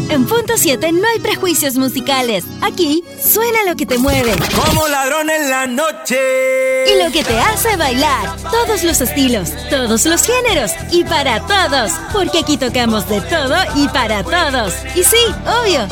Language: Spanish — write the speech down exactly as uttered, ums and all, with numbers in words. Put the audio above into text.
En Punto siete no hay prejuicios musicales. Aquí suena lo que te mueve. Como ladrón en la noche. Y lo que te hace bailar. Todos los estilos, todos los géneros y para todos. Porque aquí tocamos de todo y para todos. Y sí, obvio,